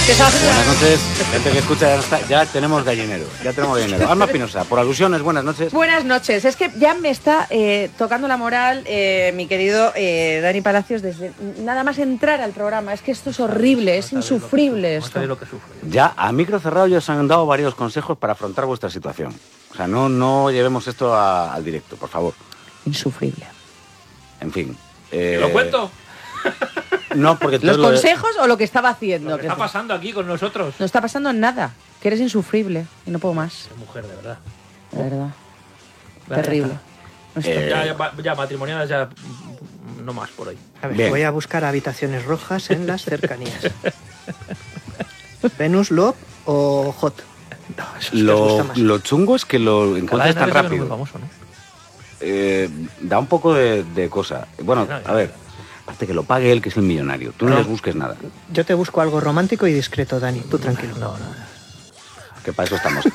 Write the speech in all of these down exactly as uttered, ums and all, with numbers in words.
¿Qué estaba haciendo? Buenas noches, gente que escucha, ya, está, ya tenemos gallinero, ya tenemos gallinero. Alma Pinoza, por alusiones, buenas noches. Buenas noches, es que ya me está eh, tocando la moral eh, mi querido eh, Dani Palacios desde nada más entrar al programa. Es que esto es horrible, es insufrible esto. Ya a micro cerrado ya os han dado varios consejos para afrontar vuestra situación. O sea, no, no llevemos esto a, al directo, por favor. Insufrible. En fin. Eh, ¿Lo cuento? No, porque ¿Los lo consejos o lo que estaba haciendo? Lo que está pasando aquí con nosotros. No está pasando nada, que eres insufrible y no puedo más. Qué mujer, de verdad. De verdad. Vale, Terrible. No estoy- Eh, Ya, ya, ya matrimoniadas ya no más por hoy. A ver, Bien. voy a buscar habitaciones rojas en las cercanías. ¿Venus, Love o Hot? No, eso sí que os Lo, gusta más. lo chungo es que lo encuentras tan Cadena de eso que no es rápido. muy famoso, ¿no? Eh, da un poco de, de cosa. Bueno, No, ya. a ver, aparte que lo pague él, que es el millonario. Tú no, No. les busques nada. Yo te busco algo romántico y discreto, Dani. Tú tranquilo. No, no. Que para eso estamos.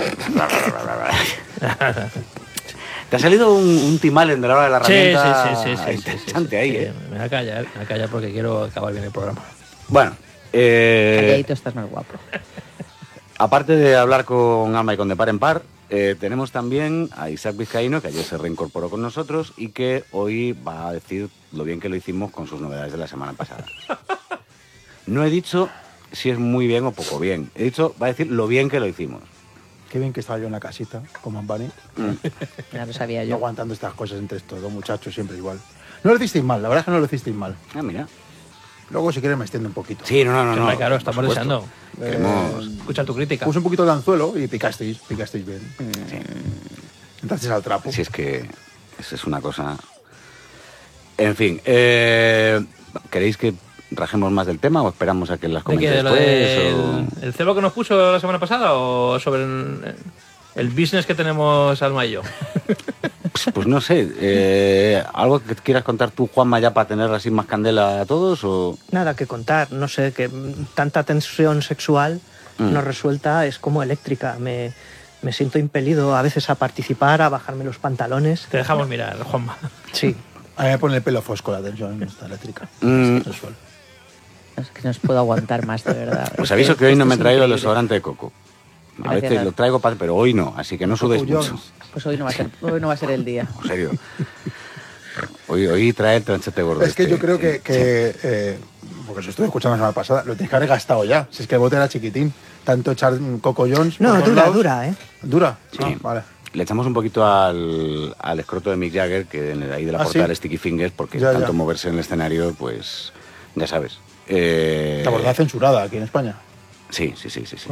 Te ha salido un, un Timalen de la hora de la Sí, sí, herramienta sí, sí, sí, sí, sí, interesante sí, ahí, sí. ¿eh? Me voy a callar, me voy a callar porque quiero acabar bien el programa. Bueno, eh, Calladito estás más guapo. aparte de hablar con Alma y con De Par en Par, eh, tenemos también a Isaac Vizcaíno, que ayer se reincorporó con nosotros y que hoy va a decir lo bien que lo hicimos con sus novedades de la semana pasada. No he dicho si es muy bien o poco bien. He dicho, va a decir lo bien que lo hicimos. Qué bien que estaba yo en la casita con Mambani, Ya lo sabía no yo. aguantando estas cosas entre estos dos muchachos, siempre igual. No lo hicisteis mal, la verdad es que no lo hicisteis mal. Ah, mira. Luego, si quieres, me extiendo un poquito. Sí, no, no, no. Hombre, no, claro, por estamos supuesto. deseando Queremos... escuchar tu crítica. Puse un poquito de anzuelo y picasteis, picasteis bien. Entrasteis al trapo. Si es que eso es una cosa... En fin, eh, ¿queréis que rajemos más del tema o esperamos a que las ¿De qué? comente ¿De lo después? del el cebo que nos puso la semana pasada o sobre el, el business que tenemos Alma y yo? o- Pues no sé, eh, ¿algo que quieras contar tú, Juanma, ya para tener así más candela a todos? O... Nada que contar. No sé, que mm, tanta tensión sexual Mm. no resuelta es como eléctrica. Me, me siento impelido a veces a participar, a bajarme los pantalones. Te dejamos mirar, Juanma. Sí. A mí me pone el pelo fosco la tensión en esta eléctrica. Mm. Es sensual. Es que no os puedo aguantar más, de verdad. Os Es aviso que hoy no esto me he es traído el increíble. desodorante de coco. A Gracias, veces Dani. lo traigo, pa- pero hoy no, así que no sudéis Coco mucho. Jones. Pues hoy no va a ser, hoy no va a ser el día. En serio. Hoy, hoy trae el tranchete gordo. Es que este. yo creo que, que eh, porque os estuve escuchando la semana pasada, lo tenéis que haber gastado ya. Si es que el bote era chiquitín. Tanto echar Coco Jones. No, por todos dura, lados. dura, ¿eh? ¿Dura? Sí. Ah, vale. Le echamos un poquito al, al escroto de Mick Jagger, que en el, ahí de la ¿Ah, portada sí? del Sticky Fingers, porque Ya, tanto ya. moverse en el escenario, pues ya sabes. Eh, La verdad censurada aquí en España. Sí, sí, sí, sí, sí.